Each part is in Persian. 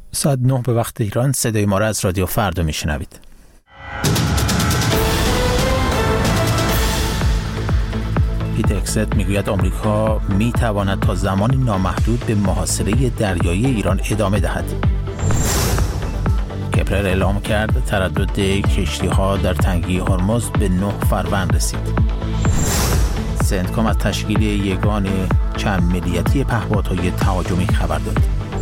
ساعت 9 به وقت ایران. صدای ما را از رادیو فردا میشنوید. پیت هگست میگوید آمریکا میتواند تا زمانی نامحدود به محاصره دریایی ایران ادامه دهد. کپلر اعلام کرد تردد کشتی‌ها در تنگه هرمز به 9 فروند رسید. سنتکام از تشکیل یگان چند ملیتی پهپادهای تهاجمی خبر داد.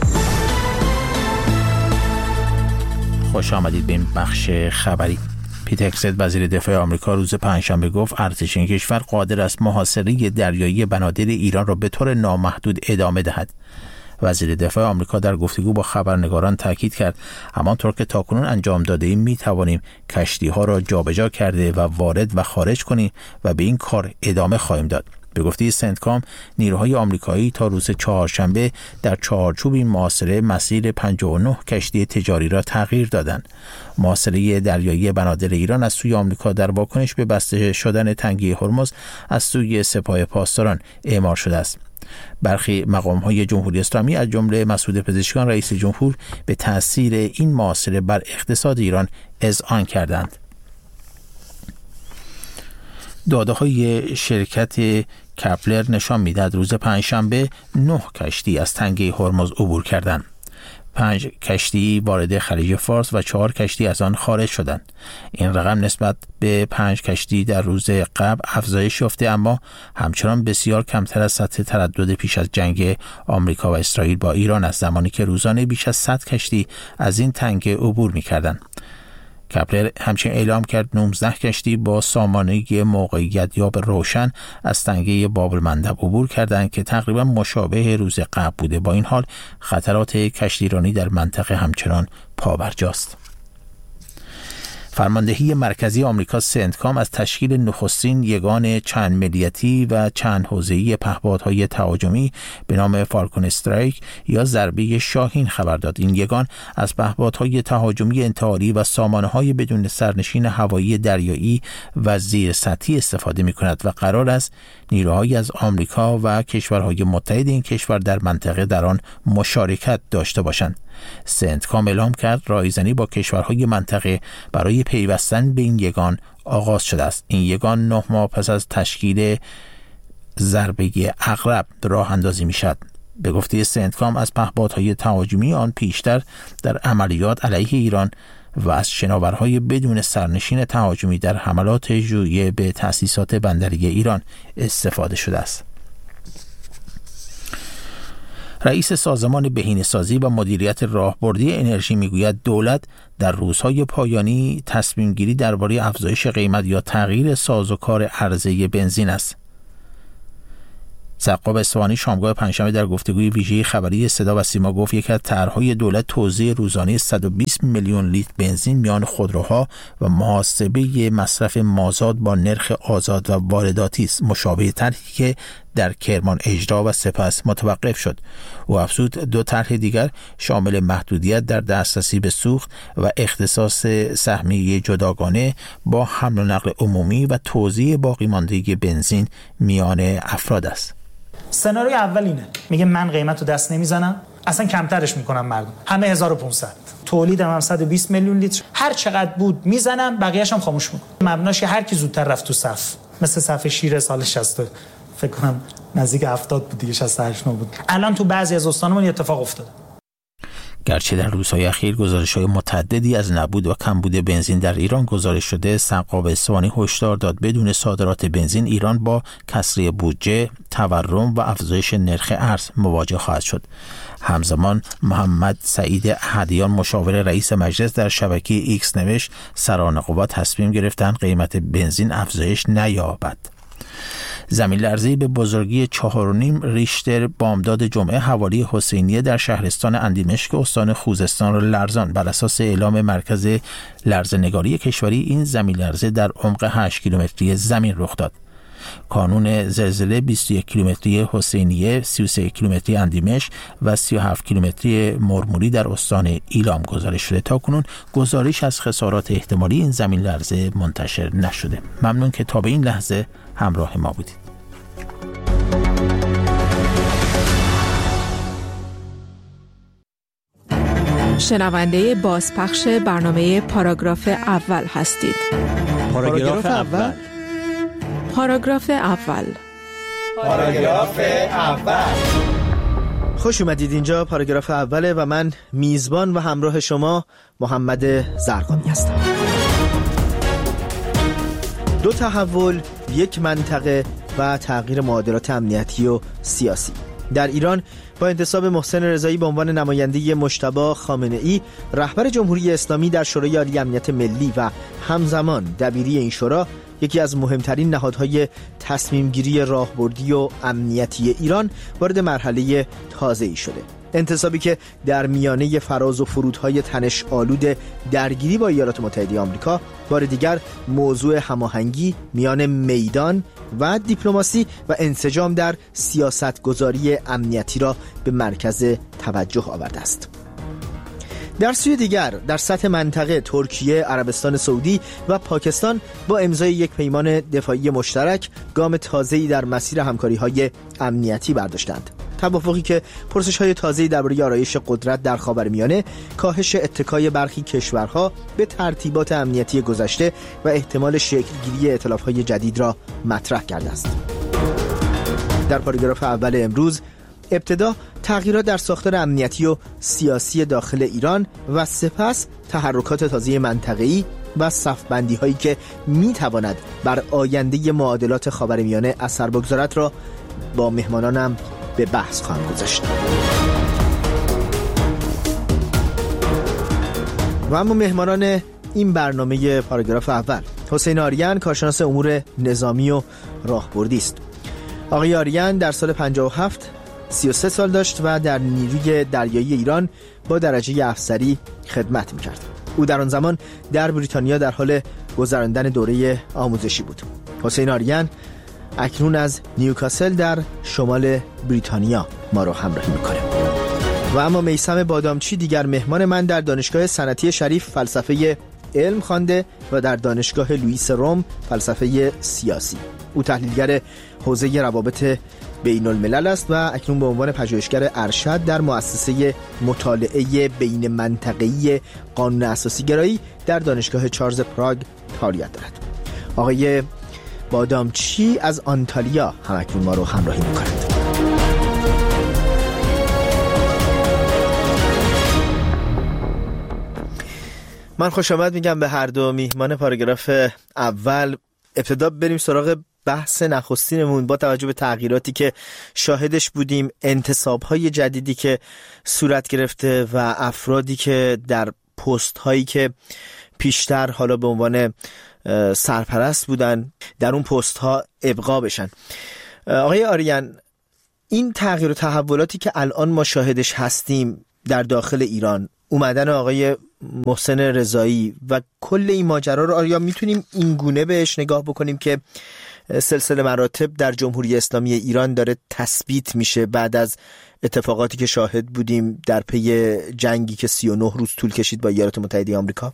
خوش آمدید به این بخش خبری. پیت هگست وزیر دفاع آمریکا روز پنجشنبه گفت ارتش این کشور قادر است محاصره دریایی بنادر ایران را به طور نامحدود ادامه دهد. وزیر دفاع آمریکا در گفتگو با خبرنگاران تاکید کرد همانطور که تاکنون انجام داده ایم می توانیم کشتی ها را جابجا کرده و وارد و خارج کنیم و به این کار ادامه خواهیم داد. به گفته سنتکام نیروهای آمریکایی تا روز چهارشنبه در چارچوب این محاصره مسیر 59 کشتی تجاری را تغییر دادند. محاصره دریایی بنادر ایران از سوی آمریکا در واکنش به بسته شدن تنگه هرمز از سوی سپاه پاسداران اعمال شده است. برخی مقام‌های جمهوری اسلامی از جمله مسعود پزشکیان رئیس جمهور به تأثیر این محاصره بر اقتصاد ایران اذعان کردند. داده‌های شرکت کپلر نشان می‌دهد روز پنجشنبه 9 کشتی از تنگه هرمز عبور کردند. 5 کشتی وارد خلیج فارس و 4 کشتی از آن خارج شدند. این رقم نسبت به 5 کشتی در روز قبل افزایش یافته اما همچنان بسیار کمتر از سطح تردد پیش از جنگ آمریکا و اسرائیل با ایران است، زمانی که روزانه بیش از 100 کشتی از این تنگه عبور می‌کردند. کپلر همچنین اعلام کرد 19 کشتی با سامانه موقعیت یاب روشن از تنگه باب المندب عبور کردند که تقریبا مشابه روز قبل بوده. با این حال خطرات کشتیرانی در منطقه همچنان پابرجاست. فرماندهی مرکزی آمریکا سنتکام از تشکیل نخستین یگان چند ملیتی و چند حوزه‌ای پهپادهای تهاجمی به نام فالکون استرایک یا ضربه شاهین خبر داد. این یگان از پهپادهای تهاجمی انتحاری و سامانه‌های بدون سرنشین هوایی دریایی و زیر سطحی استفاده می‌کند و قرار است نیروهایی از آمریکا و کشورهای متحد این کشور در منطقه در آن مشارکت داشته باشند. سنتکام اعلام کرد رایزنی با کشورهای منطقه برای پیوستن به این یگان آغاز شده است. این یگان 9 ماه پس از تشکیل ضربه عقرب راه اندازی می شد. به گفته سنتکام از پهپادهای تهاجمی آن پیشتر در عملیات علیه ایران و از شناورهای بدون سرنشین تهاجمی در حملات ژوئیه به تأسیسات بندری ایران استفاده شده است. رئیس سازمان بهینه‌سازی و مدیریت راهبردی انرژی میگوید دولت در روزهای پایانی تصمیم گیری درباره افزایش قیمت یا تغییر سازوکار عرضه بنزین است. سقاب اصفهانی شامگاه پنجشنبه در گفتگوی ویژه خبری صدا و سیما گفت یکی از طرح‌های دولت توزیع روزانه 120 میلیون لیتر بنزین میان خودروها و محاسبه مصرف مازاد با نرخ آزاد و وارداتی است، مشابه طرحی که در کرمان اجرا و سپس متوقف شد. او افزود 2 طرح دیگر شامل محدودیت در دسترسی به سوخت و اختصاص سهمیه جداگانه با حمل و نقل عمومی و توزیع باقی مانده بنزین میان افراد است. سناریوی اول اینه، میگه من قیمت رو دست نمیزنم، اصلا کمترش میکنم، مردم همه 1500 تولیدم هم 120 میلیون لیتر، هر چقدر بود میزنم، بقیه‌اش هم خاموش میکنم. مبناش هر کی زودتر رفت تو صف، مثل صف شیر سال 60 فکر کنم نزدیک 70 بود دیگه، 68 بود. الان تو بعضی از استانمون اتفاق افتاده. گرچه در روزهای اخیر گزارش‌های متعددی از نبود و کمبود بنزین در ایران گزارش شده، سقاب اصفهانی هشدار داد بدون صادرات بنزین ایران با کسری بودجه، تورم و افزایش نرخ ارز مواجه خواهد شد. همزمان محمد سعید احدیان مشاور رئیس مجلس در شبکه ایکس نوشت سران قوا تصمیم گرفتند قیمت بنزین افزایش نیابد. زمین لرزه‌ای به بزرگی 4.5 ریشتر بامداد جمعه حوالی حسینیه در شهرستان اندیمشک استان خوزستان را لرزاند. بر اساس اعلام مرکز لرزه‌نگاری کشوری این زمین لرزه در عمق 8 کیلومتری زمین رخ داد. کانون زلزله 21 کیلومتری حسینیه، 33 کیلومتری اندیمشک و 37 کیلومتری مرموری در استان ایلام گزارش شده. تاکنون گزارش از خسارات احتمالی این زمین لرزه منتشر نشده. ممنون که تا به این لحظه همراه ما بودید. شنونده بازپخش برنامه پاراگراف اول هستید. پاراگراف اول. پاراگراف اول. پاراگراف اول. خوش اومدید. اینجا پاراگراف اوله و من میزبان و همراه شما محمد زرقامی هستم. دو تحول، یک منطقه و تغییر معادلات امنیتی و سیاسی. در ایران با انتصاب محسن رضایی به عنوان نماینده مجتبی خامنه‌ای رهبر جمهوری اسلامی در شورای عالی امنیت ملی و همزمان دبیری این شورا، یکی از مهمترین نهادهای تصمیم گیری راهبردی و امنیتی ایران، وارد مرحله تازه‌ای شده. انتصابی که در میانه فراز و فرودهای تنش آلود درگیری با ایالات متحده آمریکا، بار دیگر موضوع هماهنگی میان میدان و دیپلماسی و انسجام در سیاستگذاری امنیتی را به مرکز توجه آورده است. در سوی دیگر در سطح منطقه، ترکیه، عربستان سعودی و پاکستان با امضای یک پیمان دفاعی مشترک گام تازه‌ای در مسیر همکاری‌های امنیتی برداشتند. توافقی که پرسش‌های تازه‌ای درباره آرایش قدرت در خاورمیانه، کاهش اتکای برخی کشورها به ترتیبات امنیتی گذشته و احتمال شکل‌گیری ائتلاف‌های جدید را مطرح کرده است. در پاراگراف اول امروز ابتدا تغییرات در ساختار امنیتی و سیاسی داخل ایران و سپس تحرکات تازه منطقه‌ای و صف‌بندی‌هایی که می‌تواند بر آینده معادلات خاورمیانه اثر بگذارد را با مهمانانم به بحث خواهم گذاشت. و اما مهمانان این برنامه پاراگراف اول: حسین آریان، کارشناس امور نظامی و راهبردی است. آقای آریان در سال 57 33 سال داشت و در نیروی دریایی ایران با درجه افسری خدمت می‌کرد. او در آن زمان در بریتانیا در حال گذراندن دوره آموزشی بود. حسین آریان اکنون از نیوکاسل در شمال بریتانیا ما رو همراهی میکنه. و اما میثم بادامچی، دیگر مهمان من، در دانشگاه صنعتی شریف فلسفه علم خوانده و در دانشگاه لوئیس روم فلسفه سیاسی. او تحلیلگر حوزه روابط بین الملل است و اکنون به عنوان پژوهشگر ارشد در مؤسسه مطالعه بین منطقه‌ای قانون اساسی گرایی در دانشگاه چارلز پراگ فعالیت دارد. آقای بادامچی از آنتالیا همکنون ما رو همراهی می‌کنند. من خوش آمد میگم به هر دو میهمان پاراگراف اول. ابتدا بریم سراغ بحث نخستینمون. با توجه به تغییراتی که شاهدش بودیم، انتصاب‌های جدیدی که صورت گرفته و افرادی که در پست‌هایی که پیشتر حالا به عنوان سرپرست بودن در اون پست ها ابقا بشن. آقای آریان، این تغییر و تحولاتی که الان ما شاهدش هستیم در داخل ایران، اومدن آقای محسن رضایی و کل این ماجرا رو، آیا میتونیم این گونه بهش نگاه بکنیم که سلسله مراتب در جمهوری اسلامی ایران داره تثبیت میشه بعد از اتفاقاتی که شاهد بودیم در پی جنگی که 39 روز طول کشید با ایالات متحده آمریکا؟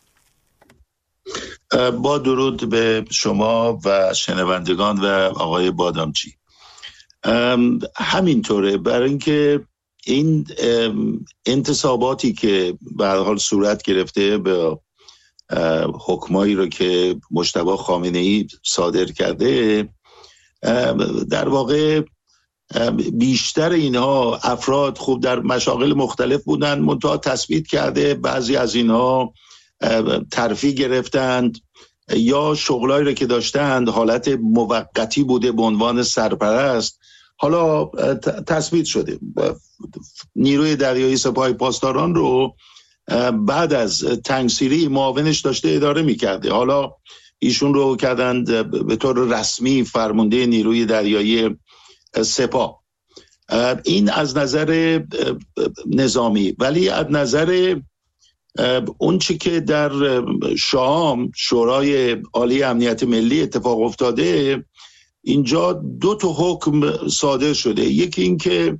با درود به شما و شنوندگان و آقای بادامچی. همینطوره، برای اینکه این انتصاباتی که به هر حال صورت گرفته به حکمایی رو که مجتبی خامنه‌ای صادر کرده، در واقع بیشتر اینها افراد خوب در مشاغل مختلف بودن، منتها تثبیت کرده بعضی از اینها ترفیع گرفتند یا شغلایی رو که داشتند حالت موقتی بوده به عنوان سرپرست، حالا تثبیت شده. نیروی دریایی سپاه پاسداران رو بعد از تنگسیری معاونش داشته اداره می‌کرده، حالا ایشون رو کردند به طور رسمی فرمانده نیروی دریایی سپاه. این از نظر نظامی، ولی از نظر اون چی که در شام شورای عالی امنیت ملی اتفاق افتاده، اینجا دو تا حکم صادر شده. یکی این که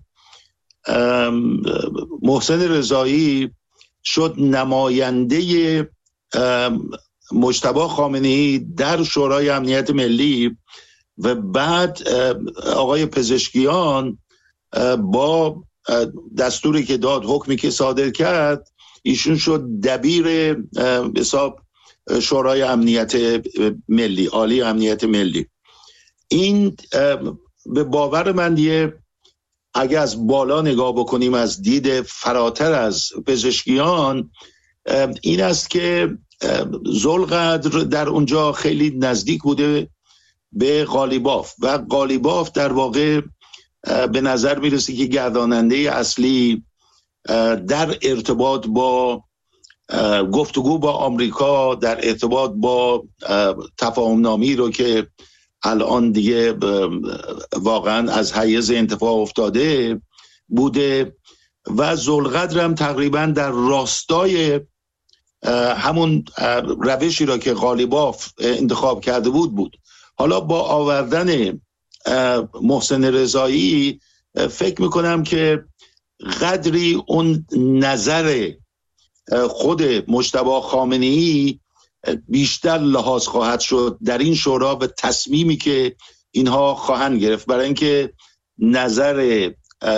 محسن رضایی شد نماینده مجتبی خامنه‌ای در شورای امنیت ملی و بعد آقای پزشکیان با دستوری که داد، حکمی که صادر کرد، ایشون شد دبیر حساب شورای امنیت ملی، عالی امنیت ملی. این به باور من اگه از بالا نگاه بکنیم، از دید فراتر از پزشکیان، این است که ذوالقدر در اونجا خیلی نزدیک بوده به قالیباف و قالیباف در واقع به نظر میرسه که گرداننده اصلی در ارتباط با گفتگو با آمریکا، در ارتباط با تفاهم نامی رو که الان دیگه واقعا از حیز انتفاع افتاده بوده و ذوالقدر هم تقریبا در راستای همون روشی را که قالیباف انتخاب کرده بود. حالا با آوردن محسن رضایی فکر میکنم که قدری اون نظر خود مجتبی خامنه‌ای بیشتر لحاظ خواهد شد در این شورا و تصمیمی که اینها خواهند گرفت، برای اینکه نظر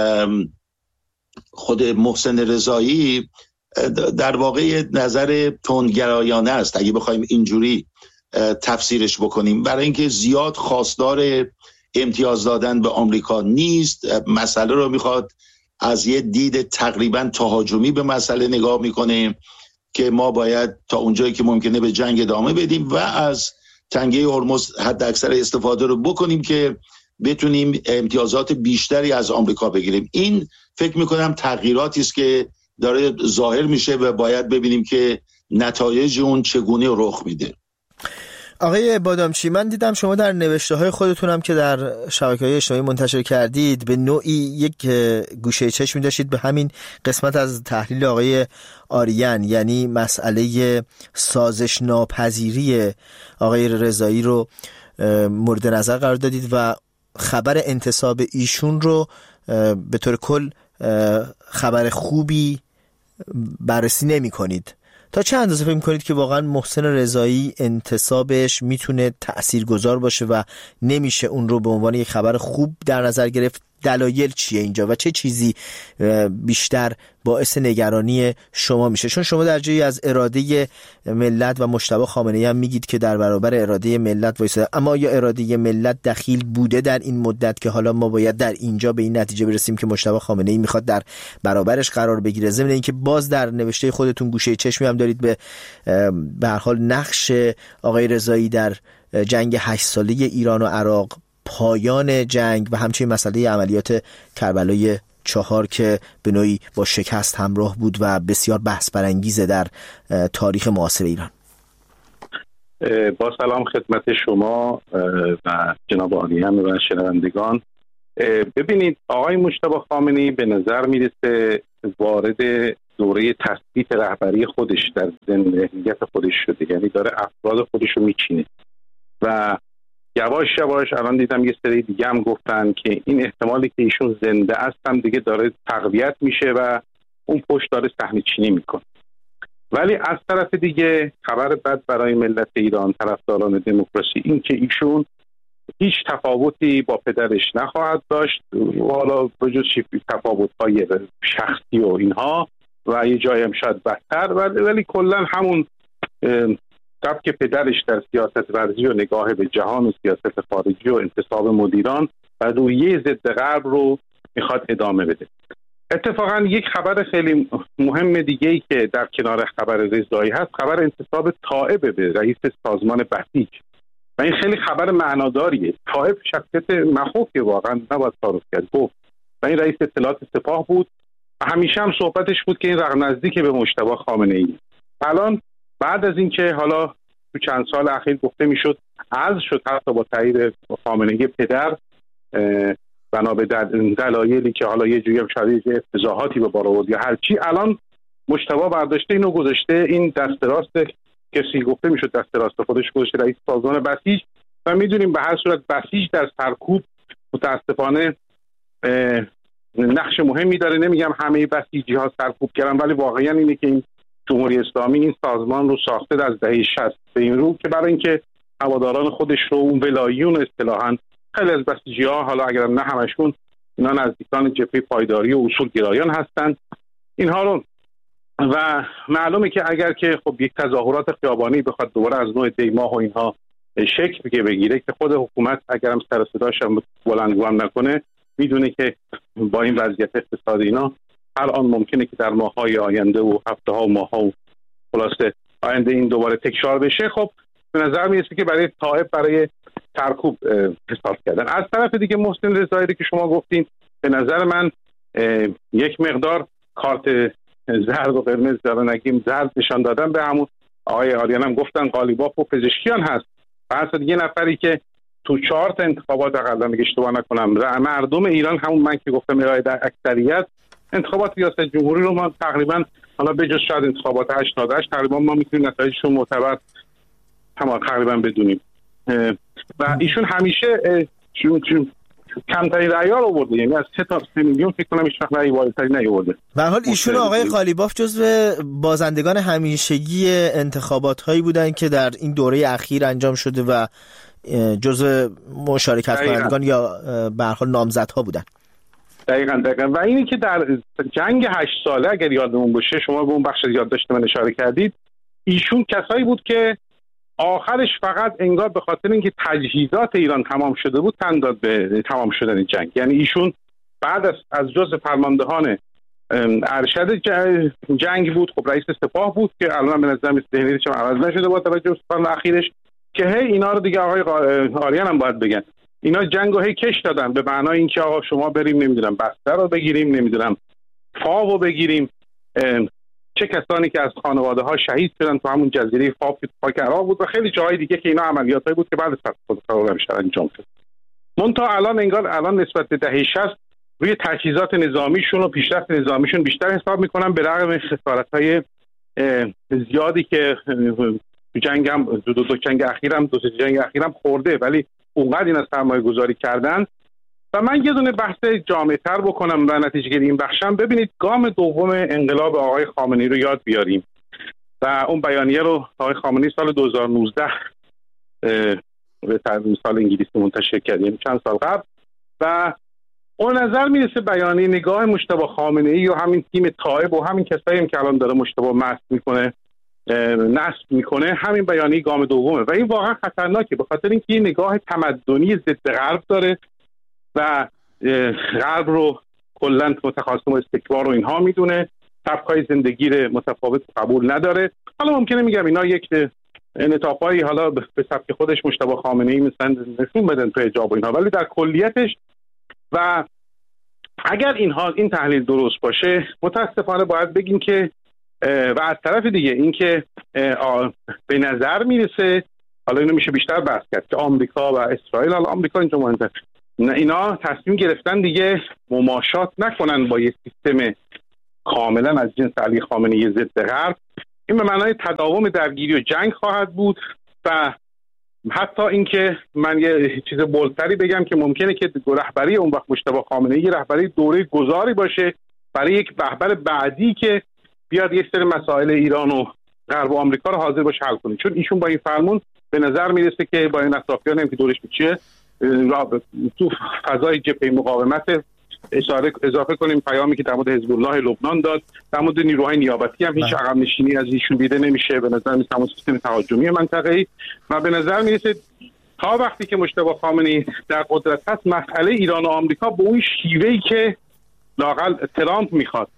خود محسن رضایی در واقع نظر تندگرایانه است اگه بخوایم اینجوری تفسیرش بکنیم، برای اینکه زیاد خواستار امتیاز دادن به آمریکا نیست. مسئله رو میخواد از یه دید تقریبا تهاجمی به مسئله نگاه میکنه که ما باید تا اونجایی که ممکنه به جنگ ادامه بدیم و از تنگه هرمز حد اکثر استفاده رو بکنیم که بتونیم امتیازات بیشتری از آمریکا بگیریم. این فکر میکنم تغییراتی است که داره ظاهر میشه و باید ببینیم که نتایج اون چگونه رخ میده. آقای بادامچی، من دیدم شما در نوشته‌های خودتون هم که در شبکه‌های اجتماعی منتشر کردید به نوعی یک گوشه چشمی داشتید به همین قسمت از تحلیل آقای آریان، یعنی مسئله سازش ناپذیری آقای رضایی رو مورد نظر قرار دادید و خبر انتصاب ایشون رو به طور کل خبر خوبی بررسی نمی کنید. تا چه اندازه فکر می‌کنید که واقعا محسن رضایی انتصابش میتونه تأثیرگذار باشه و نمیشه اون رو به عنوان یک خبر خوب در نظر گرفت؟ دلایل چیه اینجا و چه چیزی بیشتر باعث نگرانی شما میشه؟ چون شما در جایی از اراده ملت و مجتبی خامنه‌ای هم میگید که در برابر اراده ملت وایساده، اما یا اراده ملت دخیل بوده در این مدت که حالا ما باید در اینجا به این نتیجه برسیم که مجتبی خامنه‌ای میخواد در برابرش قرار بگیره؟ ضمن اینکه باز در نوشته خودتون گوشه چشمی هم دارید به هر حال نقش آقای رضایی در جنگ 8 ساله ایران و عراق، پایان جنگ و همچنین مسئله عملیات کربلای 4 که به نوعی با شکست همراه بود و بسیار بحث برانگیزه در تاریخ معاصر ایران. با سلام خدمت شما و جناب آریان و شنوندگان. ببینید، آقای مجتبی خامنه‌ای به نظر میرسه وارد دوره تثبیت رهبری خودش در ذهنیت خودش شده، یعنی داره افراد خودش رو میچینه و یواش یواش الان دیدم یه سری دیگه هم گفتن که این احتمالی که ایشون زنده است هم دیگه داره تقویت میشه و اون پشت داره صحنه چینی میکنه. ولی از طرف دیگه خبر بد برای ملت ایران، طرفداران دموکراسی، این که ایشون هیچ تفاوتی با پدرش نخواهد داشت، حالا بجز تفاوت‌های شخصی و اینها و یه جایی هم شاید بدتر، ولی کلا همون سبک پدرش در سیاست ورزی و نگاه به جهان و سیاست خارجی و انتصاب مدیران و رویه ضد غرب رو میخواد ادامه بده. اتفاقا یک خبر خیلی مهم دیگه ای که در کنار خبر رضایی هست، خبر انتصاب طائب به رئیس سازمان بسیج و این خیلی خبر معناداریه. طائب شخصیت مخوفی واقعا نباید تعارف کرد گفت و این رئیس اطلاعات سپاه بود و همیشه هم صحبتش بود که این رقم نزدیک به مجتبی خامنه‌ای. الان بعد از اینکه حالا تو چند سال اخیر گفته میشد عزل شد حتی با تایید خامنه‌ای پدر بنا به دلایلی که حالا یه جوری هم شاید افتضاحاتی به بار آورد یا هر چی، الان مجتبی برداشته اینو گذاشته این دست راست کسی گفته میشد دست راست خودش گذاشته رئیس سازمان بسیج و میدونیم به هر صورت بسیج در سرکوب متاسفانه نقش مهمی داره. نمیگم همه بسیجی ها سرکوب کردن، ولی واقعا اینه که این جمهوری اسلامی این سازمان رو ساخته از دهه 60 به این رو که برای اینکه هواداران خودش رو اون ولایون اصطلاحاً خیلی از بسیجی‌ها، حالا اگرم نه همشون، اینا نزدیکان جبهه پایداری و اصول گرایان هستند، اینها رو و معلومه که اگر که خب یک تظاهرات خیابانی بخواد دوباره از نوع دیماه و اینها شکل بگیره که خود حکومت اگرم سر صداش هم بلندگوام نکنه میدونه که با این وضعیت اقتصادی اینا هر آن ممکنه که در ماه‌های آینده و هفته‌ها و ماه‌ها و خلاصه آینده این دوباره تکرار بشه. خب به نظر میرسه که برای طائف برای ترکوب حساب کردن. از طرف دیگه محسن رضایی که شما گفتین به نظر من یک مقدار کارت زرد و قرمز دارن، نگیم زرد نشان دادن به همون آقای آریان هم گفتن قالیباف و پزشکیان هست و اصلا یه نفری که تو 4 تا انتخابات اقلا اگه اشتباه نکنم مردم ایران همون من که گفتم ارائه در اکثریت انتخابات ریاست جمهوری رو ما تقریبا حالا بجز شاید انتخابات 88 تقریبا ما میتونیم نتایجشون معتبر تقریبا بدونیم و ایشون همیشه کمترین رأی‌ها رو آورده، یعنی از 3 تا 3 میلیون فکر کنم هیچ وقت رأی بالاتری نیاورده. به هر حال ایشون آقای قالیباف جزو بازندگان همیشگی انتخابات‌هایی بودن که در این دوره اخیر انجام شده و جزو مشارکت کنندگان یا به هر حال نامزدها بودن. دقیقاً و اینی که در جنگ 8 ساله اگر یادمون باشه شما به اون بخش یادداشت من اشاره کردید، ایشون کسایی بود که آخرش فقط انگار به خاطر اینکه تجهیزات ایران تمام شده بود تن داد به تمام شدن جنگ. یعنی ایشون بعد از جزء فرماندهان ارشد جنگ بود، خب رئیس سپاه بود که الان به نظر میاد ذهنیتش عوض نشده با توجه به فرمان اخیرش که هی اینا رو دیگه آقای آریان هم باید بگن اینا جنگو هی کش دادن به معنای اینکه آقا شما بریم نمیدونم بستر رو بگیریم، نمیدونم فاو بگیریم. چه کسانی که از خانواده ها شهید شدن تو همون جزیره فاو که خاک عراق بود و خیلی جاهای دیگه که اینا عملیاتایی بود که بعد از خودکار بشر انجام شد. منتها الان نسبت به دهه 60 روی تجهیزات نظامیشون و پیشرفت نظامیشون بیشتر حساب میکنن به رغم خسارت‌های زیادی که تو جنگ هم دو جنگ اخیرم خورده، ولی اونقدر اینا سرمایه گذاری کردن. و من یه دونه بحث جامع‌تر بکنم و نتیجه گیری این بخشم. ببینید گام دوم انقلاب آقای خامنه‌ای رو یاد بیاریم و اون بیانیه رو آقای خامنه‌ای سال 2019 به تعبیر سال انگلیسی منتشر کرد، یعنی چند سال قبل، و اون نظر میرسه بیانیه نگاه مجتبی خامنه‌ای و همین تیم طائب و همین کسایی که الان داره مجتبی نصب میکنه همین بیانیه گام دومه و این واقعا خطرناکه به خاطر اینکه یه نگاه تمدنی ضد غرب داره و غرب رو کلا متخاصم استکبار و اینها میدونه، سبکای زندگی متفاوت قبول نداره. حالا ممکنه میگم اینا یک انعطافایی حالا به سبک خودش مجتبی خامنه‌ای مثلا نشون بدن تو حجاب و اینها، ولی در کلیتش و اگر این تحلیل درست باشه متاسفانه باید بگیم که و از طرف دیگه این که به نظر میرسه حالا اینو میشه بیشتر بحث کرد که آمریکا و اسرائیل، حالا آمریکا اینجا مهمه، اینا تصمیم گرفتن دیگه مماشات نکنن با یه سیستم کاملا از جنس علی خامنه‌ای ضد غرب. این به معنای تداوم درگیری و جنگ خواهد بود و حتی اینکه من یه چیز بولتری بگم که ممکنه که رهبری اون وقت مجتبی خامنه‌ای یه رهبری دوره گذاری باشه برای یک رهبر بعدی که بیاد یک سری مسائل ایران و غرب و آمریکا رو حاضر باشه حل کنه، چون ایشون با این فرمون به نظر میرسه که با این اطرافیان هم که دورش میچیه تو فضای جبهه مقاومت اضافه کنیم پیامی که در مورد حزب الله لبنان داد، در مورد نیروهای نیابتی هم هیچ عقب نشینی از ایشون دیده نمیشه، به نظر میاد همون سیستم تهاجمی منطقه‌ای و به نظر میرسه تا وقتی که مجتبی خامنه‌ای در قدرت هست مسئله ایران و آمریکا به اون شیوهی که لااقل ترامپ میخواد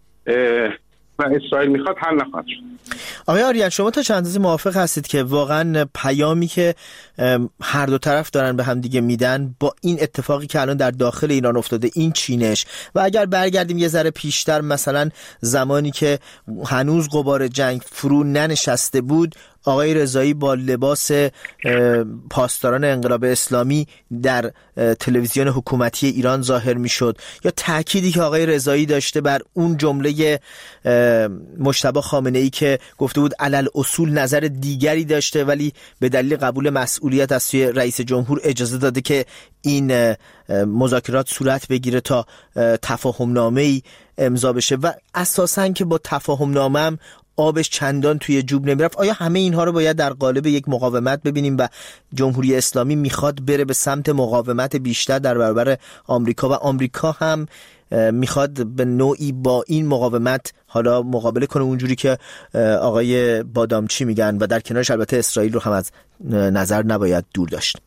و اسرائیل میخواد حل نخواهد شد. آقای آریان شما تا چند اندازه موافق هستید که واقعا پیامی که هر دو طرف دارن به هم دیگه میدن با این اتفاقی که الان در داخل ایران افتاده، این چینش، و اگر برگردیم یه ذره پیشتر مثلا زمانی که هنوز غبار جنگ فرو ننشسته بود، آقای رضایی با لباس پاسداران انقلاب اسلامی در تلویزیون حکومتی ایران ظاهر میشد، یا تأکیدی که آقای رضایی داشته بر اون جمله مجتبی خامنه‌ای که گفته بود علل اصول نظر دیگری داشته ولی به دلیل قبول مسئولیت از سوی رئیس جمهور اجازه داده که این مذاکرات صورت بگیره تا تفاهم‌نامه‌ای امضا بشه و اساساً که با تفاهم‌نامه هم آبش چندان توی جوب نمیرفت. آیا همه اینها رو باید در قالب یک مقاومت ببینیم و جمهوری اسلامی میخواد بره به سمت مقاومت بیشتر در برابر آمریکا و آمریکا هم میخواد به نوعی با این مقاومت حالا مقابله کنه اونجوری که آقای بادامچی میگن و در کنارش البته اسرائیل رو هم از نظر نباید دور داشت؟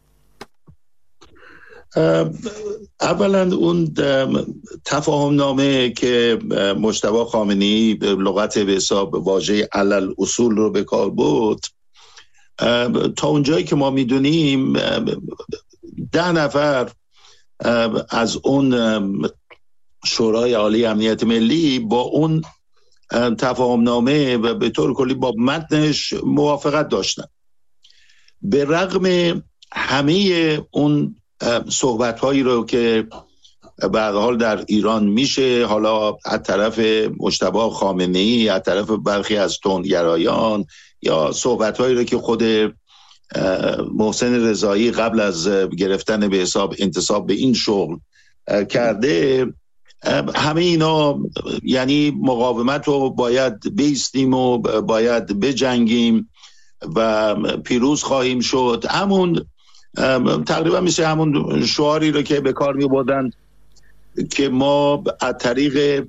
اولا اون تفاهم نامه که مجتبی خامنه‌ای به لغت به حساب واژه علل اصول رو به کار برد، تا اونجایی که ما میدونیم 10 نفر از اون شورای عالی امنیت ملی با اون تفاهم نامه و به طور کلی با متنش موافقت داشتن. به رغم همه اون صحبت هایی رو که به هر حال در ایران میشه، حالا از طرف مجتبی خامنه‌ای، از طرف برخی از تندگرایان، یا صحبت هایی رو که خود محسن رضایی قبل از گرفتن به حساب انتصاب به این شغل کرده، همه اینا یعنی مقاومت رو باید بیستیم و باید بجنگیم و پیروز خواهیم شد. همون تقریبا میشه همون شعاری رو که به کار می‌بردن که ما از طریق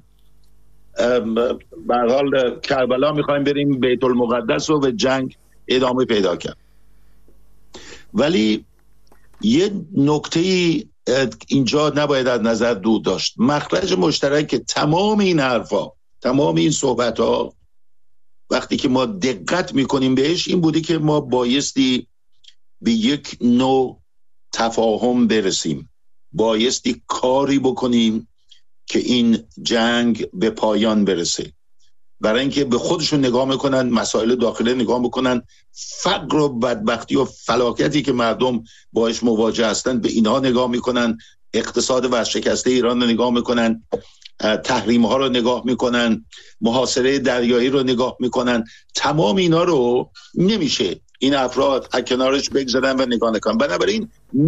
به هر حال کربلا می‌خوایم بریم بیت المقدس رو به جنگ ادامه پیدا کرد. ولی یه نکته اینجا نباید از نظر دور داشت. مخرج مشترک تمام این حرفا، تمام این صحبت‌ها، وقتی که ما دقت می‌کنیم بهش، این بوده که ما بایستی به یک نوع تفاهم برسیم، بایستی کاری بکنیم که این جنگ به پایان برسه. برای اینکه به خودشون نگاه میکنن، مسائل داخلی نگاه میکنن، فقر و بدبختی و فلاکتی که مردم باش مواجه هستن به اینها نگاه میکنن، اقتصاد ورشکسته ایران رو نگاه میکنن، تحریم ها رو نگاه میکنن، محاصره دریایی رو نگاه میکنن. تمام اینا رو نمیشه این افراد از کنارش بگذارن و نگاه نکنن. بنابراین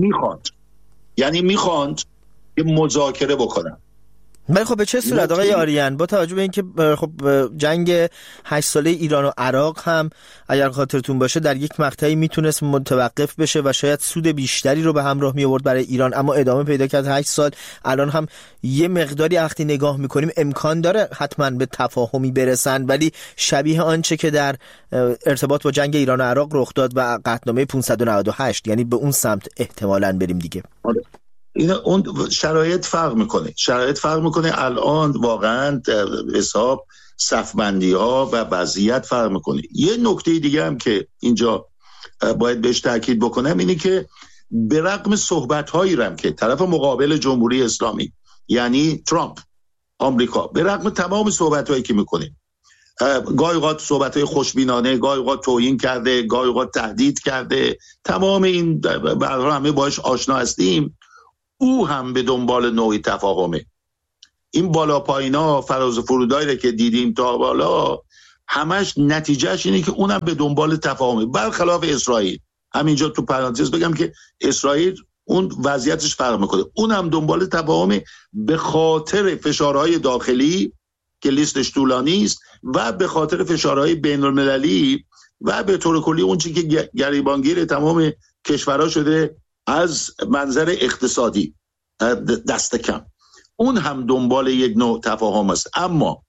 میخواند که مذاکره بکنن. ولی خب به چه صورت آقای آریان، با توجه به اینکه خب جنگ 8 ساله ایران و عراق هم اگر خاطرتون باشه در یک مقطعی میتونست متوقف بشه و شاید سود بیشتری رو به همراه می آورد برای ایران، اما ادامه پیدا کرد 8 سال. الان هم یه مقداری وقتی نگاه میکنیم امکان داره حتما به تفاهمی برسن، ولی شبیه آنچه که در ارتباط با جنگ ایران و عراق رخ داد و قطعنامه 598، یعنی به اون سمت احتمالاً بریم دیگه. اون شرایط فرق میکنه. الان واقعا حساب صفبندی ها و وضعیت فرق میکنه. یه نکته دیگه هم که اینجا باید بهش تاکید بکنم اینه که به رغم صحبت هایی رم که طرف مقابل جمهوری اسلامی یعنی ترامپ آمریکا، به رغم تمام صحبت هایی که میکنه، گاهی اوقات صحبت های خوشبینانه، گاهی اوقات توهین کرده، گاهی اوقات تهدید کرده، تمام این برای همه باش آشنا هستیم، او هم به دنبال نوعی تفاهمه. این بالا پایینا، فراز و فرودایی که دیدیم تا بالا، همش نتیجهش اینه که اونم به دنبال تفاهمه، برخلاف اسرائیل. همینجا تو پرانتز بگم که اسرائیل اون وضعیتش فرق میکنه، اونم دنبال تفاهمه به خاطر فشارهای داخلی که لیستش طولانی است و به خاطر فشارهای بین‌المللی و به طور کلی اون چیزی که گریبانگیر تمام کشورها شده از منظر اقتصادی دست کم، اون هم دنبال یک نوع تفاهم است. اما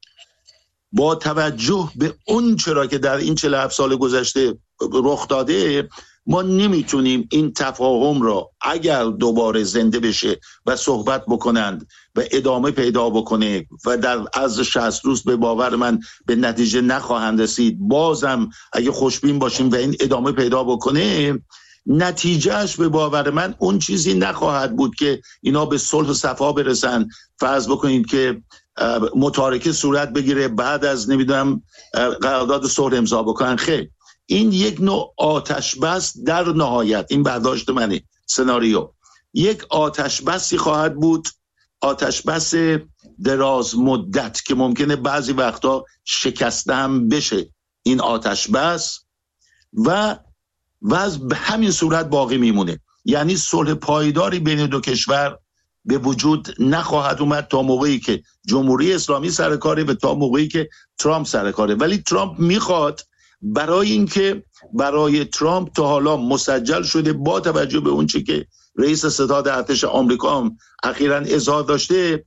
با توجه به اون چرا که در این 47 سال گذشته رخ داده، ما نمیتونیم این تفاهم را اگر دوباره زنده بشه و صحبت بکنند و ادامه پیدا بکنه و در عرض 60 روز به باور من به نتیجه نخواهند رسید، بازم اگه خوشبین باشیم و این ادامه پیدا بکنه، نتیجهش به باور من اون چیزی نخواهد بود که اینا به صلح و صفا برسن. فرض بکنید که متارکه صورت بگیره، بعد از نمیدونم قرارداد صلح امضا بکنن. خیر، این یک نوع آتش بس در نهایت، این برداشت منه، سناریو یک آتش بسی خواهد بود، آتش بس دراز مدت که ممکنه بعضی وقتا شکسته هم بشه این آتش بس و به همین صورت باقی میمونه. یعنی صلح پایداری بین دو کشور به وجود نخواهد اومد تا موقعی که جمهوری اسلامی سر کاره و تا موقعی که ترامپ سر کاره. ولی ترامپ میخواد، برای اینکه برای ترامپ تا حالا مسجل شده با توجه به اون چی که رئیس ستاد ارتش آمریکا هم اخیراً اظهار داشته،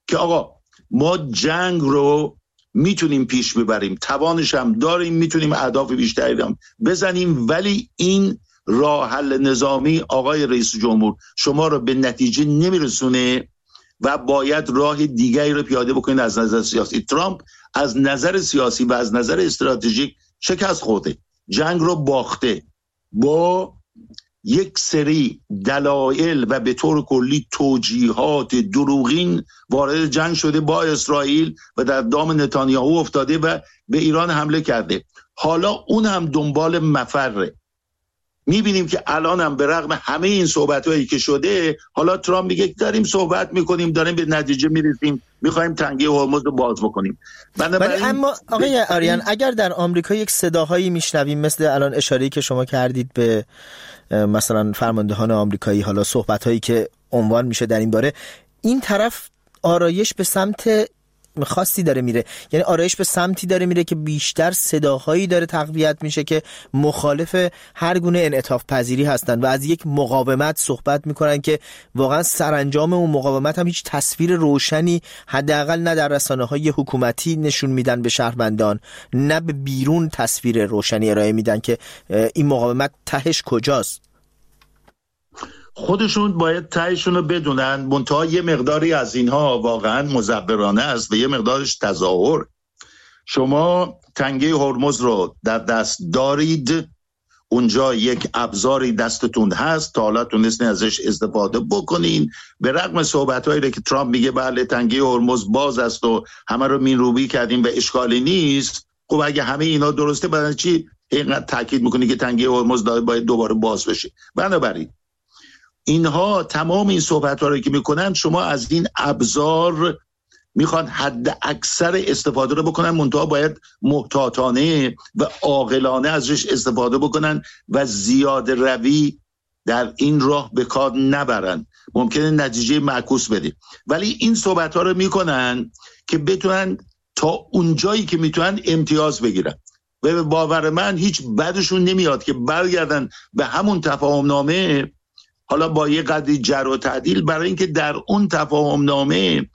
که آقا ما جنگ رو میتونیم پیش ببریم، توانش هم داریم، میتونیم اهداف بیشتری هم بزنیم، ولی این راه حل نظامی آقای رئیس جمهور شما رو به نتیجه نمیرسونه و باید راه دیگری رو پیاده بکنید از نظر سیاسی. ترامپ از نظر سیاسی و از نظر استراتژیک شکست خورده، جنگ رو باخته، با یک سری دلایل و به طور کلی توجیهات دروغین وارد جنگ شده با اسرائیل و در دام نتانیاهو افتاده و به ایران حمله کرده. حالا اون هم دنبال مفره. میبینیم که الان هم به رغم همه این صحبت‌هایی که شده، حالا ترامپ میگه داریم صحبت میکنیم، داریم به نتیجه میرسیم، میخوایم تنگه هرمز رو باز بکنیم. ولی اما آقای آریان، اگر در آمریکا یک صداهایی میشنویم مثل الان اشاره‌ای که شما کردید به مثلا فرماندهان آمریکایی، حالا صحبت‌هایی که عنوان میشه در این باره، این طرف آرایش به سمت خاصی داره میره، یعنی آرایش به سمتی داره میره که بیشتر صداهایی داره تقویت میشه که مخالف هر گونه انعطاف پذیری هستن و از یک مقاومت صحبت میکنن که واقعا سرانجام اون مقاومت هم هیچ تصویر روشنی حداقل نه در رسانه‌های حکومتی نشون میدن به شهروندان، نه به بیرون تصویر روشنی ارائه میدن که این مقاومت تهش کجاست. خودشون باید تهشون رو بدونن، منتها یه مقداری از اینها واقعا مزورانه است و یه مقدارش تظاهر. شما تنگه هرمز رو در دست دارید، اونجا یک ابزاری دستتون هست، تا حالا تونستین ازش استفاده بکنین. به رغم صحبت‌هایی که ترامپ میگه بله تنگه هرمز باز است و همه رو مینروبی کردیم و اشکالی نیست، خب اگه همه اینا درسته برای چی اینقدر تاکید میکنی که تنگه هرمز باید دوباره باز بشه؟ بنابراین اینها تمام این صحبت‌ها رو که میکنن، شما از این ابزار میخوان حد اکثر استفاده رو بکنن، منتها باید محتاطانه و عاقلانه ازش استفاده بکنن و زیاده روی در این راه به کار نبرن، ممکنه نتیجه معکوس بده. ولی این صحبت‌ها رو میکنن که بتونن تا اونجایی که میتونن امتیاز بگیرن و به باور من هیچ بدشون نمیاد که برگردن به همون تفاهم نامه، حالا با یه قدری جر و تعدیل، برای اینکه در اون تفاهم نامه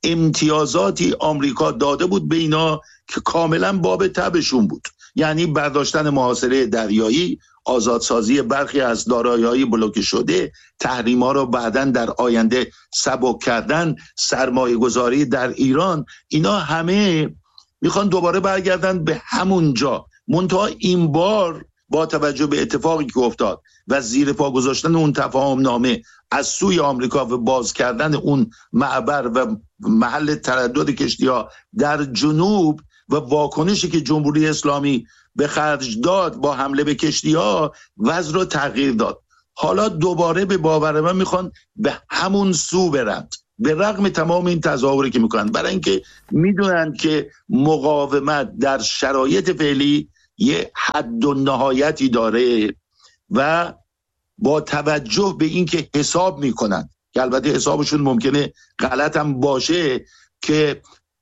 امتیازاتی آمریکا داده بود به اینا که کاملا باب تبشون بود، یعنی برداشتن محاصره دریایی، آزادسازی برخی از دارایی‌های بلوکه شده، تحریم‌ها رو بعداً در آینده سبک کردن، سرمایه‌گذاری در ایران، اینا همه میخوان دوباره برگردن به همون جا. منتها این بار با توجه به اتفاقی که افتاد و زیر پا گذاشتن اون تفاهم نامه از سوی آمریکا و باز کردن اون معبر و محل تردد کشتی‌ها در جنوب و واکنشی که جمهوری اسلامی به خرج داد با حمله به کشتی‌ها، وضع رو تغییر داد. حالا دوباره به باور من میخوان به همون سو برند، به رغم تمام این تظاهری که میکنن، برای اینکه میدونن که مقاومت در شرایط فعلی یه حد و نهایتی داره و با توجه به این که حساب میکنن که البته حسابشون ممکنه غلط هم باشه که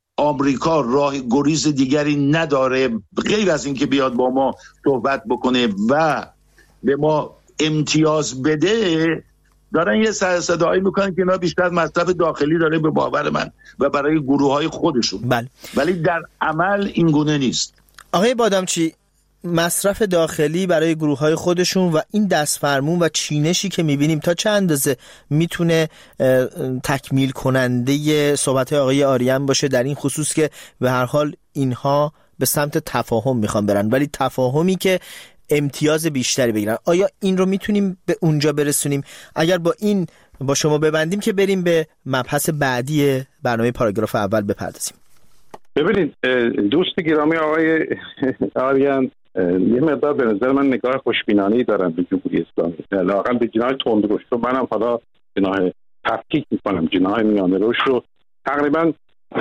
آمریکا راه گریز دیگری نداره غیر از این که بیاد با ما صحبت بکنه و به ما امتیاز بده، دارن یه سر صدایی میکنن که اینا بیشتر مصرف داخلی داره به باور من و برای گروه‌های خودشون. بله. ولی در عمل این گونه نیست. آقای بادامچی، مصرف داخلی برای گروه‌های خودشون و این دستفرمون و چینشی که می‌بینیم تا چه اندازه میتونه تکمیل کننده صحبت‌های آقای آریان باشه در این خصوص که به هر حال اینها به سمت تفاهم میخوان برن، ولی تفاهمی که امتیاز بیشتری بگیرن. آیا این رو میتونیم به اونجا برسونیم؟ اگر با این با شما ببندیم که بریم به مبحث بعدی برنامه پاراگراف اول بپردازیم. ببینید دوست گرامی آقای آریان یه مقدار به نظر من نگاه خوشبینانه‌ای دارن به جمهوری اسلامی، لااقل به جناح تندروش رو. منم حالا جناح تفکیک میکنم، جناح میانه روش رو. تقریبا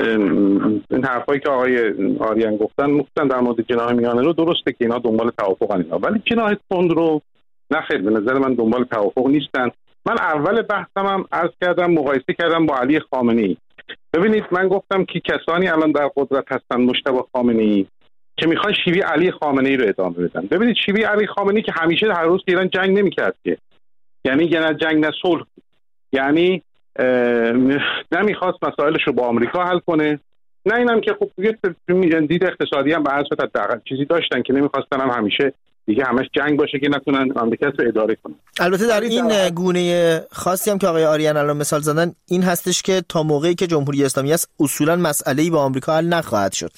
این حرفایی که آقای آریان گفتن در مورد جناح میانه رو درسته که اینا دنبال توافقن اینا، ولی جناح تندرو نه خیر، به نظر من دنبال توافق نیستن. من اول بحثم هم عرض کردم، مقایسه کردم با علی خامنه‌ای. ببینید من گفتم که کسانی الان در قدرت هستن، مجتبی خامنه‌ای، که میخوان شیوه علی خامنه‌ای رو ادامه بدن. ببینید شیوه علی خامنه‌ای که همیشه هر روز ایران جنگ نمیکرد که، یعنی نه جنگ نه صلح، یعنی نمیخواست مسائلش رو با آمریکا حل کنه، نه اینم که خب یه دید اقتصادی هم به حسب حداقل چیزی داشتن که نمیخواستن هم همیشه دیگه همش جنگ باشه که نتونن آمریکا رو اداره کنن. البته در این گونه خاصی هم که آقای آریان الان مثال زدن این هستش که تا موقعی که جمهوری اسلامی است اصولا مسئله‌ای با آمریکا حل نخواهد شد.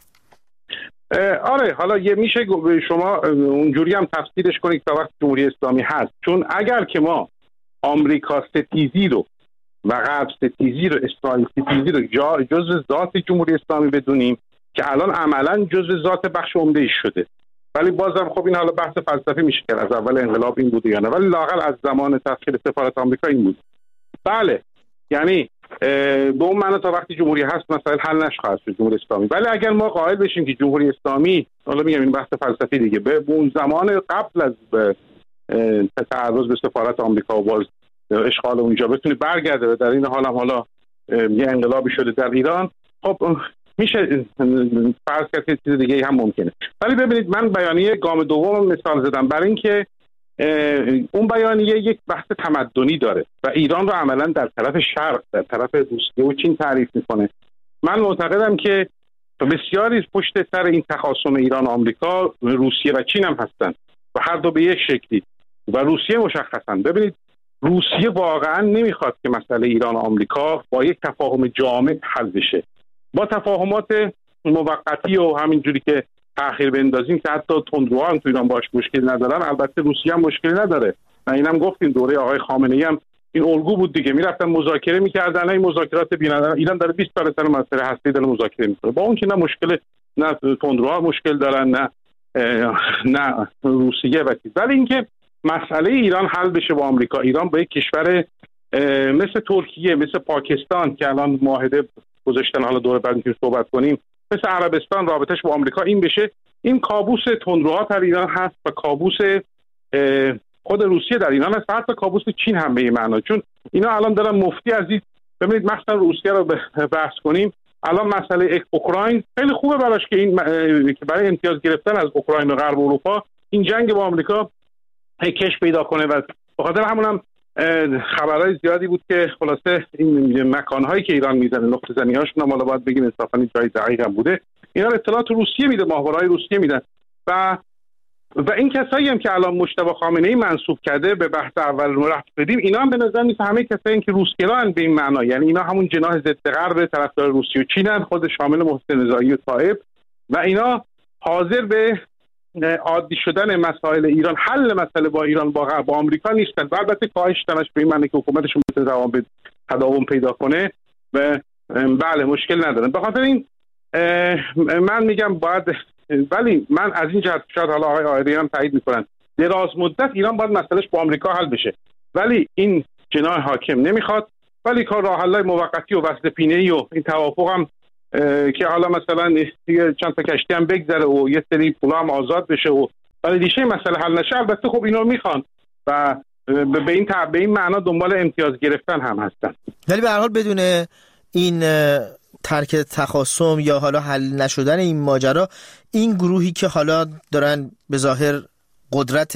آره، حالا یه میشه شما اونجوری هم تفسیرش کنید تا وقت جمهوری اسلامی هست، چون اگر که ما آمریکا ستیزی رو و غرب ستیزی رو، اسرائیل ستیزی رو جزء ذات جمهوری اسلامی بدونیم که الان عملا جزء ذات بخش عمده‌ای شده، ولی بازم خب این حالا بحث فلسفی میشه که از اول انقلاب این بوده یا نه، ولی لااقل از زمان تشکیل سفارت آمریکا این بود. بله، یعنی به اون معنی تا وقتی جمهوری هست مسائل حل نخواهد شد جمهوری اسلامی، ولی اگر ما قائل بشیم که جمهوری اسلامی، حالا میگم این بحث فلسفی دیگه، به اون زمان قبل از تعرض به سفارت آمریکا و باز اشغال اونجا بتونه برگرده و در این حال هم حالا یه انقلابی شده در ایران، خب میشه فرض کرد که چیز دیگه هم ممکنه. ولی ببینید من بیانیه گام دوم مثال زدم برای اینکه اون بیانیه یک بحث تمدنی داره و ایران رو عملا در طرف شرق، در طرف روسیه و چین تعریف میکنه. من معتقدم که بسیاری پشت سر این تخاصم ایران و آمریکا روسیه و چین هم هستن و هر دو به یک شکلی و روسیه مشخصا. ببینید روسیه واقعا نمیخواد که مسئله ایران و آمریکا با یک تفاهم جامع حل بشه، با تفاهمات موقتی و همینجوری که تأخیر بندازیم که حتی تندروها هم تو ایران باش مشکل ندارن. البته روسیه هم مشکل نداره، من اینم گفتیم دوره آقای خامنه‌ای هم این الگو بود دیگه، میرفتن مذاکره میکردن، این مذاکرات بی‌نظیر. ایران داره 20 سال سر مسئله هستی داره مذاکره میکنه، با اون که نه مشکل، نه تندروها مشکل دارن، نه روسیه و چیز. ولی اینکه مسئله ایران حل بشه با آمریکا، ایران با یک کشور مثل ترکیه، مثل پاکستان که الان معاهده گذاشتن، حالا دوره بعد که صحبت کنیم، مثل عربستان رابطش با آمریکا این بشه، این کابوس تندروها در ایران هست و کابوس خود روسیه در ایران هست، حتی کابوس چین هم به این معنا، چون اینا الان دارن مفتی از این. ببینید مثلا روسیه رو بحث کنیم، الان مسئله اوکراین خیلی خوبه براش که این که برای امتیاز گرفتن از اوکراین و غرب اروپا این جنگ با آمریکا کش پیدا کنه و به خاطر همونم خبرهای زیادی بود که خلاصه این مکانهایی که ایران میزنه، نقطه زنی‌هاشون هم حالا باید بگیم انصافا جای دقیق هم بوده، اینا اطلاعات روسیه میده، ماهواره‌های روسیه میدن و این کسایی هم که الان مجتبی خامنه‌ای منسوب کرده به بحث اول رو رفت بدیم، اینا هم به نظر میاد همه کسایی که روسگران به این معنا، یعنی اینا همون جناح ضد غرب طرفدار روسیه و چینن، خود شامل محسن رضایی و طائب، و اینا حاضر به عادی شدن مسائل ایران، حل مسئله با ایران با آمریکا نیستن. و البته کاهش تنش به این معنی که حکومتشون بتونه تداوم پیدا کنه و بله مشکل ندارن. به خاطر این من میگم باید، ولی من از این جهت شاید حالا آقای آریان هم تایید میکنن، دراز مدت ایران باید مسئلهش با آمریکا حل بشه، ولی این جناح حاکم نمیخواد، ولی کار راه حل‌های موقتی و وصل پینه‌ای و این توافق هم که حالا مثلا چند تا کشتی هم بگذره و یه سری پولا هم آزاد بشه و ولی ریشه مسئله حل نشه، البته خب اینا میخوان و به این معنا دنبال امتیاز گرفتن هم هستن. ولی به هر حال بدون این ترک تخاصم یا حالا حل نشدن این ماجرا، این گروهی که حالا دارن به ظاهر قدرت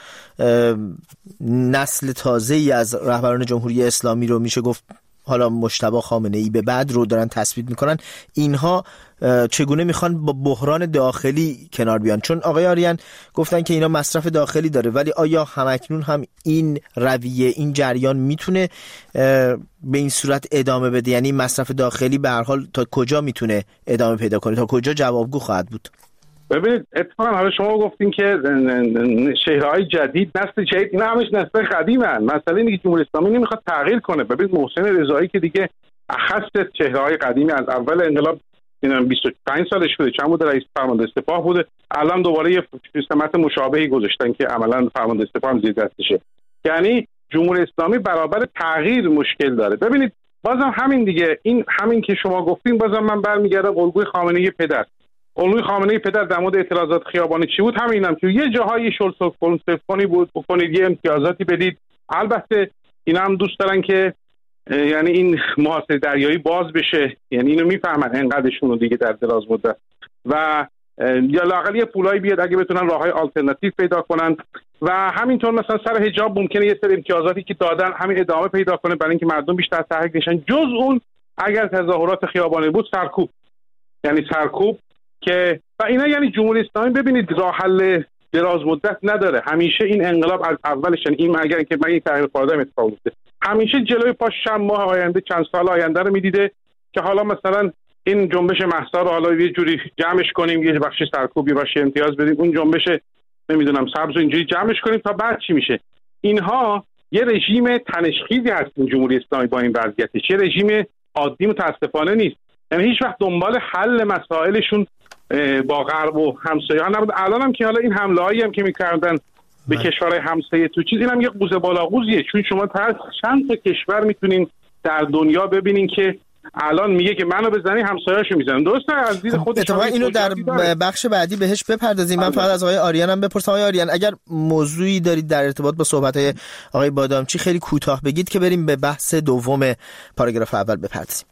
نسل تازه‌ای از رهبران جمهوری اسلامی رو میشه گفت حالا مجتبی خامنه‌ای به بعد رو دارن تثبیت میکنن، اینها چگونه میخوان با بحران داخلی کنار بیان؟ چون آقای آریان گفتن که اینا مصرف داخلی داره، ولی آیا همکنون هم این رویه، این جریان میتونه به این صورت ادامه بده؟ یعنی مصرف داخلی به هر حال تا کجا میتونه ادامه پیدا کنه، تا کجا جوابگو خواهد بود؟ ببینید اتفاقا حالا شما گفتین که شهرهای جدید، نسل جدید، اینا همش نسل قدیمن. مسئله اینه که جمهوری اسلامی نمیخواد تغییر کنه. ببینید محسن رضایی که دیگه اخص چهره‌های قدیمی از اول انقلاب 25 سالش بوده، چند بوده رئیس فرمانده سپاه بوده، الان دوباره یه سمت مشابهی گذاشتن که عملاً فرمانده سپاه هم زیر دستشه. یعنی جمهوری اسلامی برابر تغییر مشکل داره. ببینید بازم همین دیگه، این همین که شما گفتین، بازم من برمیگردم الگوی خامنه‌ای پدر. الگوی خامنه‌ای پدر در مورد اعتراضات خیابانی چی بود؟ همینم که یه جاهای شلسفونی بود، بکنید یه امتیازاتی بدید. البته اینا هم دوست دارن که یعنی این محاصره دریایی باز بشه، یعنی اینو میفهمن انقدرشون رو دیگه در دراز مدت، و یا لااقل یه پولایی بیاد اگه بتونن راههای آلترناتیو پیدا کنن. و همینطور مثلا سر حجاب ممکنه یه سری امتیازاتی که دادن همین ادامه پیدا کنه برای اینکه مردم بیشتر تحریک بشن. جز اون اگر تظاهرات خیابانی بود سرکوب، یعنی سرکوب که و اینا، یعنی جمهوری اسلامی ببینید راه حل دراز مدت نداره. همیشه این انقلاب از اولش، این اگر که من این تغییر خواردم اتفاق افتاده، همیشه جلوی پاش چند ماه آینده، چند سال آینده رو میدیده که حالا مثلا این جنبش مهسا رو حالا یه جوری جمعش کنیم، یه بخش سرکوب، یه بخش امتیاز بدیم، اون جنبش نمیدونم سبز اینجوری جمعش کنیم تا بعد چی میشه. اینها یه رژیم تنشخیزی هست این جمهوری اسلامی با این وضعیتش، یه رژیم عادی متاسفانه نیست. یعنی هیچ وقت دنبال حل مسائلشون با غرب و همسایه‌ها نبود. الان هم که حالا این حمله‌هایی هم که می‌کردن به کشورهای همسایه تو چیز، اینم یه قوزه بالاقوزیه، چون شما چند تا کشور میتونین در دنیا ببینین که الان میگه که منو بزنی همسایه‌اشو میزنن. درسته از دید خودش. اتفاقا اینو در بخش بعدی بهش بپردازیم. من فقط از آقای آریان هم بپرسم. آقای آریان، اگر موضوعی دارید در ارتباط با صحبت‌های آقای بادامچی خیلی کوتاه بگید که بریم به بحث دوم پاراگراف اول بپردازیم.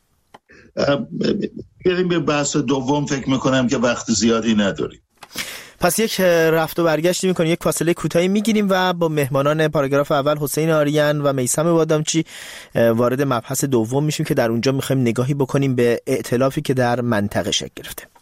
بریم به بحث دوم. فکر میکنم که وقت زیادی نداریم. پس یک رفت و برگشتی میکنیم، یک فاصله کوتاهی میگیریم و با مهمانان پاراگراف اول حسین آریان و میثم بادامچی وارد مبحث دوم میشیم که در اونجا میخوایم نگاهی بکنیم به ائتلافی که در منطقه شکل گرفته.